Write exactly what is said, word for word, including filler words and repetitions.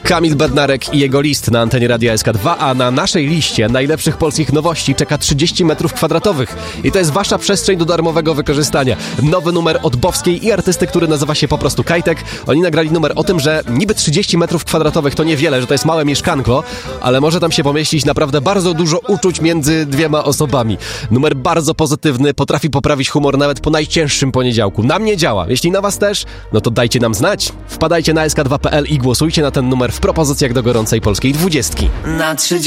Kamil Bednarek i jego list na antenie Radia S K dwa, a na naszej liście najlepszych polskich nowości czeka trzydzieści metrów kwadratowych. I to jest wasza przestrzeń do darmowego wykorzystania. Nowy numer od Bowskiej i artysty, który nazywa się po prostu Kajtek. Oni nagrali numer o tym, że niby trzydzieści metrów kwadratowych to niewiele, że to jest małe mieszkanko, ale może tam się pomieścić naprawdę bardzo dużo uczuć między dwiema osobami. Numer bardzo pozytywny, potrafi poprawić humor nawet po najcięższym poniedziałku. Na mnie działa. Jeśli na was też, no to dajcie nam znać. Wpadajcie na S K dwa kropka p l i głosujcie na ten numer w propozycjach do gorącej polskiej dwudziestki. Na